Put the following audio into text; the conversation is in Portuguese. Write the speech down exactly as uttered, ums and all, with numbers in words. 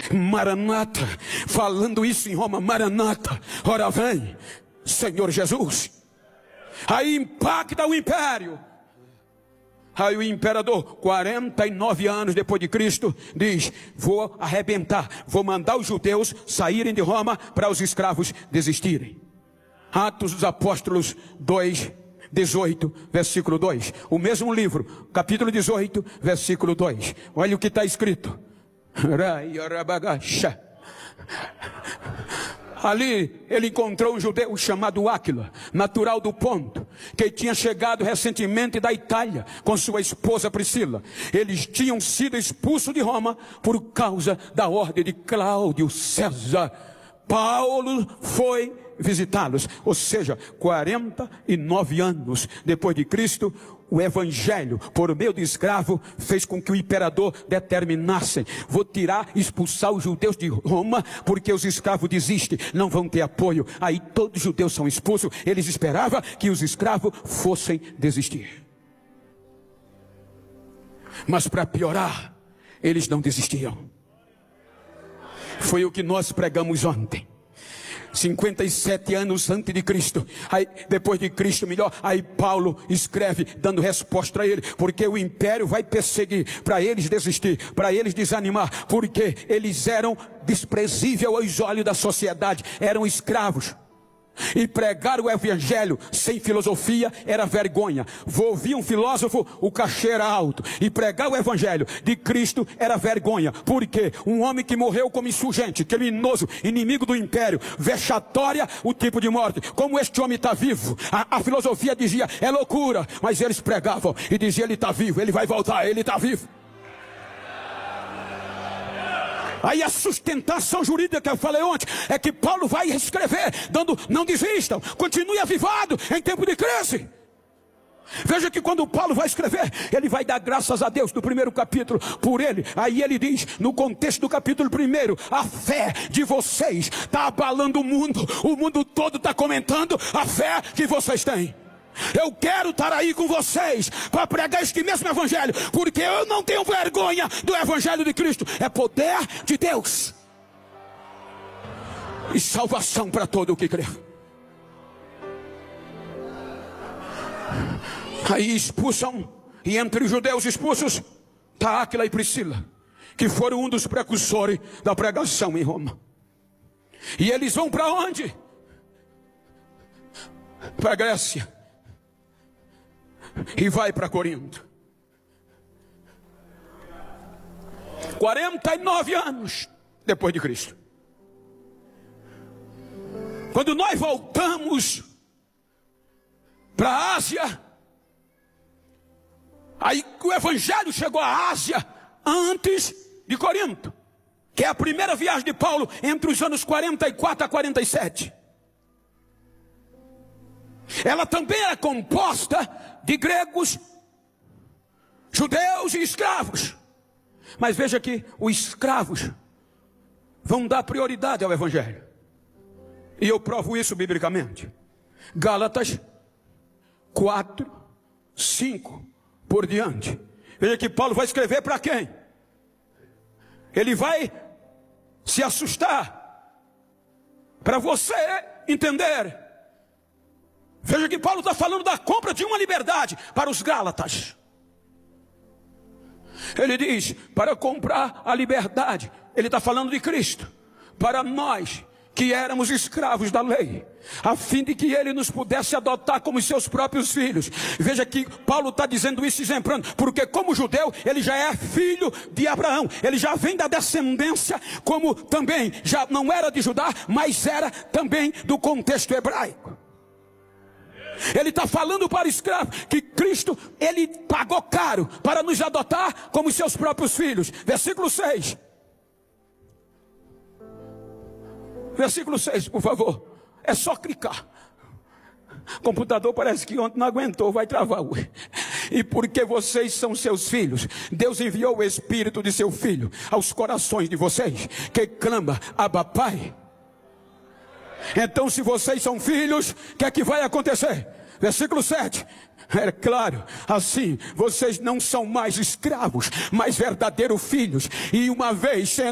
Maranata, falando isso em Roma, Maranata, ora vem, Senhor Jesus. Aí impacta o império. Aí o imperador, quarenta e nove anos depois de Cristo, diz: vou arrebentar, vou mandar os judeus saírem de Roma para os escravos desistirem. Atos dos Apóstolos dois, dezoito, versículo dois. O mesmo livro, capítulo dezoito, versículo dois. Olha o que está escrito. Ali ele encontrou um judeu chamado Áquila, natural do Ponto, que tinha chegado recentemente da Itália com sua esposa Priscila. Eles tinham sido expulsos de Roma por causa da ordem de Cláudio César. Paulo foi visitá-los, ou seja, quarenta e nove anos depois de Cristo, o evangelho, por meio de escravo, fez com que o imperador determinasse: vou tirar, expulsar os judeus de Roma, porque os escravos desistem, não vão ter apoio. Aí todos os judeus são expulsos. Eles esperavam que os escravos fossem desistir, mas para piorar, eles não desistiam. Foi o que nós pregamos ontem. cinquenta e sete anos antes de Cristo, aí, depois de Cristo melhor, aí Paulo escreve dando resposta a ele, porque o império vai perseguir, para eles desistir, para eles desanimar, porque eles eram desprezíveis aos olhos da sociedade, eram escravos. E pregar o evangelho sem filosofia era vergonha. Vou ouvir um filósofo, o cachê era alto. E pregar o evangelho de Cristo era vergonha. Porque um homem que morreu como insurgente, criminoso, inimigo do império, vexatória o tipo de morte. Como este homem está vivo, a, a filosofia dizia: é loucura. Mas eles pregavam e diziam: ele está vivo, ele vai voltar, ele está vivo. Aí a sustentação jurídica que eu falei ontem é que Paulo vai escrever dando: não desistam, continue avivado em tempo de crise. Veja que quando Paulo vai escrever, ele vai dar graças a Deus no primeiro capítulo por ele. Aí ele diz, no contexto do capítulo primeiro: a fé de vocês está abalando o mundo. O mundo todo está comentando a fé que vocês têm. Eu quero estar aí com vocês para pregar este mesmo evangelho, porque eu não tenho vergonha do evangelho de Cristo. É poder de Deus e salvação para todo o que crê. Aí expulsam, e entre os judeus expulsos está Áquila e Priscila, que foram um dos precursores da pregação em Roma. E eles vão para onde? Para a Grécia. E vai para Corinto. quarenta e nove anos depois de Cristo. Quando nós voltamos para a Ásia, aí o evangelho chegou à Ásia antes de Corinto, que é a primeira viagem de Paulo entre os anos quarenta e quatro a quarenta e sete. Ela também era composta de gregos, judeus e escravos. Mas veja que os escravos vão dar prioridade ao evangelho. E eu provo isso biblicamente. Gálatas quatro, cinco por diante. Veja que Paulo vai escrever para quem? Ele vai se assustar para você entender. Veja que Paulo está falando da compra de uma liberdade para os Gálatas. Ele diz, para comprar a liberdade, ele está falando de Cristo, para nós que éramos escravos da lei, a fim de que ele nos pudesse adotar como seus próprios filhos. Veja que Paulo está dizendo isso exemplando, porque como judeu, ele já é filho de Abraão, ele já vem da descendência, como também já não era de Judá, mas era também do contexto hebraico. Ele está falando para o escravo que Cristo, ele pagou caro para nos adotar como seus próprios filhos. Versículo seis. Versículo seis, por favor. É só clicar. O computador parece que ontem não aguentou, vai travar. E porque vocês são seus filhos, Deus enviou o Espírito de seu Filho aos corações de vocês, que clama, Abba, Pai. Então se vocês são filhos, o que é que vai acontecer? Versículo sete. É claro, assim vocês não são mais escravos, mas verdadeiros filhos. E uma vez sendo